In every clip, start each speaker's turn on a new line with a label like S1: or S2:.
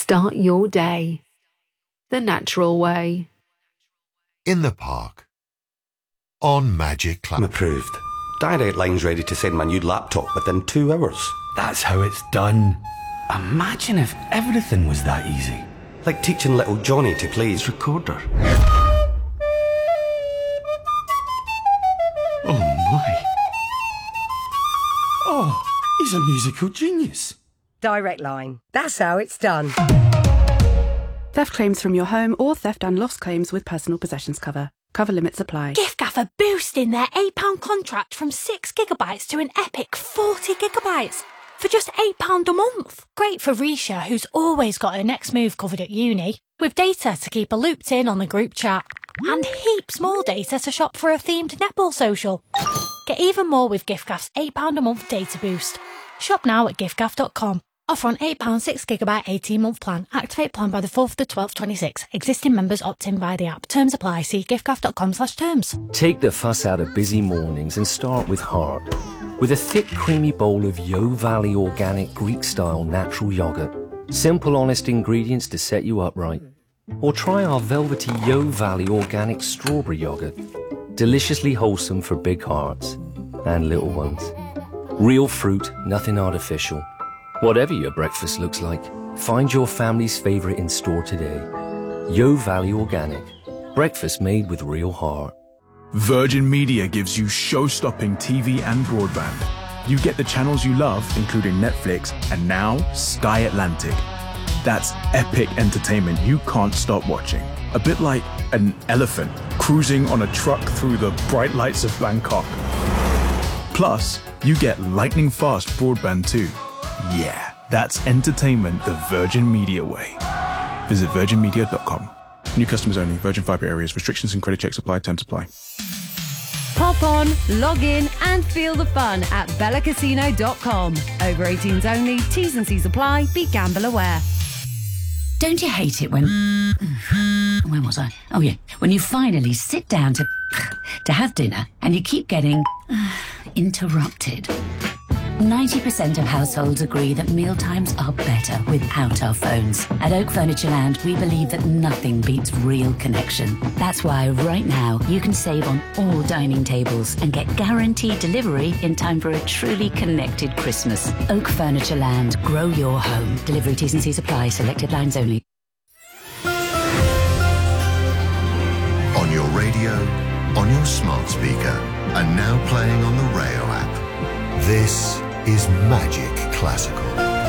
S1: Start your day the natural way.
S2: In the park. On Magic Cloud.
S3: I'm approved. Direct Line's ready to send my new laptop within 2 hours.
S4: That's how it's done. Imagine if everything was that easy.
S3: Like teaching little Johnny to play his recorder.
S4: Oh my. Oh, he's a musical genius.
S5: Direct Line. That's how it's done.
S6: Theft claims from your home or theft and loss claims with personal possessions cover. Cover limits apply.
S7: giffgaff boosting their £8 contract from 6 gigabytes to an epic 40 gigabytes for just £8 a month. Great for Risha, who's always got her next move covered at uni, with data to keep her looped in on the group chat. And heaps more data to shop for a themed netball social. Get even more with giffgaff's £8 a month data boost. Shop now at giffgaff.com. Offer on £8 6GB 18-month plan. Activate plan by the 4th of the 12th 26. Existing members opt in via the app. Terms apply. See giffgaff.com/terms.
S8: Take the fuss out of busy mornings and start with heart. With a thick, creamy bowl of Yo Valley organic Greek-style natural yogurt. Simple, honest ingredients to set you up right. Or try our velvety Yo Valley organic strawberry yogurt. Deliciously wholesome for big hearts and little ones. Real fruit, nothing artificial. Whatever your breakfast looks like, find your family's favourite in store today. Yo Valley Organic. Breakfast made with real heart.
S9: Virgin Media gives you show-stopping TV and broadband. You get the channels you love, including Netflix, and now Sky Atlantic. That's epic entertainment you can't stop watching. A bit like an elephant cruising on a truck through the bright lights of Bangkok. Plus, you get lightning-fast broadband too. Yeah, that's entertainment the Virgin Media way. Visit virginmedia.com. New customers only. Virgin Fibre areas. Restrictions and credit checks apply. Terms apply.
S10: Pop on, log in and feel the fun at bellacasino.com. Over 18s only. T's and C's apply. Be gamble aware.
S11: Don't you hate it when... Where was I? Oh, yeah. When you finally sit down to have dinner and you keep getting interrupted. 90% of households agree that mealtimes are better without our phones. At Oak Furniture Land, we believe that nothing beats real connection. That's why right now you can save on all dining tables and get guaranteed delivery in time for a truly connected Christmas. Oak Furniture Land. Grow your home. Delivery T's and C's apply. Selected lines only.
S2: On your radio, on your smart speaker, and now playing on the Rayo app. This is Magic Classical.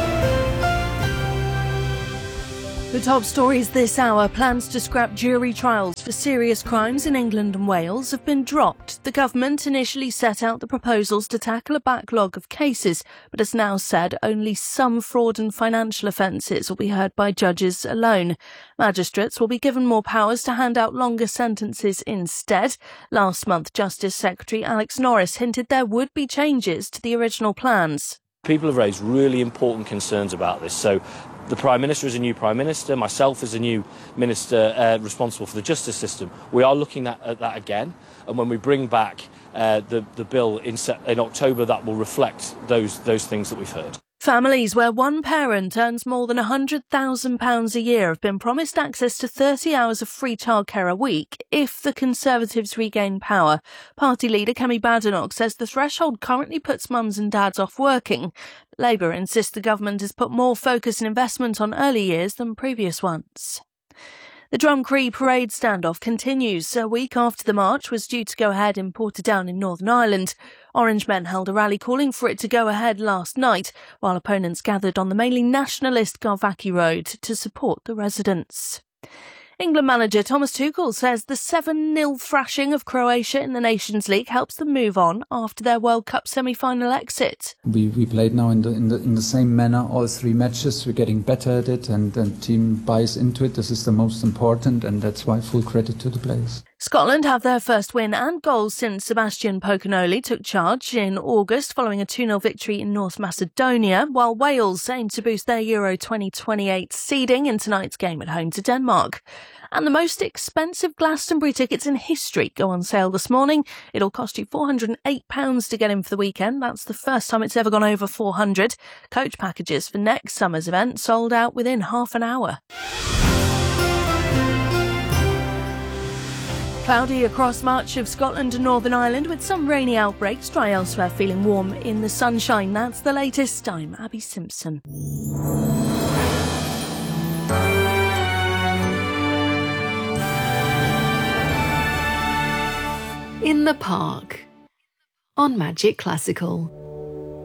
S12: The top stories this hour. Plans to scrap jury trials for serious crimes in England and Wales have been dropped. The government initially set out the proposals to tackle a backlog of cases, but has now said only some fraud and financial offences will be heard by judges alone. Magistrates will be given more powers to hand out longer sentences instead. Last month, Justice Secretary Alex Norris hinted there would be changes to the original plans.
S13: People have raised really important concerns about this. So the Prime Minister is a new Prime Minister, myself as a new Minister responsible for the justice system. We are looking at that again, and when we bring back the bill in October, that will reflect those things that we've heard.
S12: Families where one parent earns more than £100,000 a year have been promised access to 30 hours of free childcare a week if the Conservatives regain power. Party leader Kemi Badenoch says the threshold currently puts mums and dads off working. Labour insists the government has put more focus and investment on early years than previous ones. The Drumcree parade standoff continues. A week after the march was due to go ahead in Portadown in Northern Ireland, Orange men held a rally calling for it to go ahead last night, while opponents gathered on the mainly nationalist Garvaki Road to support the residents. England manager Thomas Tuchel says the 7-0 thrashing of Croatia in the Nations League helps them move on after their World Cup semi-final exit.
S14: We played now in the same manner all 3 matches. We're getting better at it, and the team buys into it. This is the most important, and that's why full credit to the players.
S12: Scotland have their first win and goals since Sebastian Pocanoli took charge in August following a 2-0 victory in North Macedonia, while Wales aim to boost their Euro 2028 seeding in tonight's game at home to Denmark. And the most expensive Glastonbury tickets in history go on sale this morning. It'll cost you £408 to get in for the weekend. That's the first time it's ever gone over £400. Coach packages for next summer's event sold out within half an hour. Cloudy across much of Scotland and Northern Ireland with some rainy outbreaks, dry elsewhere, feeling warm in the sunshine. That's the latest. I'm Abby Simpson.
S1: In the Park on Magic Classical.